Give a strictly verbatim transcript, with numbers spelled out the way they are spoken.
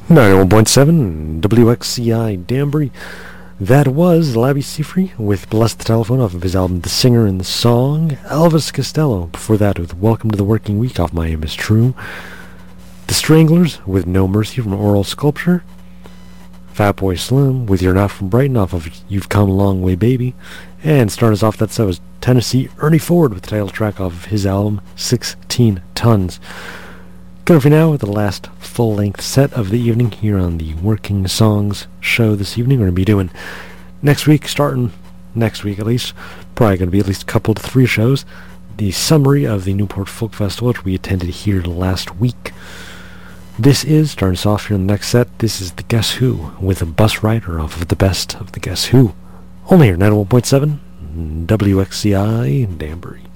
ninety-one point seven W X C I Danbury. That was Labi Siffre with Bless the Telephone off of his album The Singer and the Song. Elvis Costello before that with Welcome to the Working Week off My Aim Is True. The Stranglers with No Mercy from Oral Sculpture. Fatboy Slim with You're Not From Brighton off of You've Come a Long Way Baby. And starting us off that set was Tennessee Ernie Ford with the title track off of his album sixteen tons. Going for now with the last full-length set of the evening here on the Working Songs show this evening. We're going to be doing next week, starting next week at least, probably going to be at least a couple to three shows, the summary of the Newport Folk Festival, which we attended here last week. This is, starting us off here in the next set, this is the Guess Who with a Bus Rider off of the best of the Guess Who. Only here, ninety-one point seven W X C I Danbury.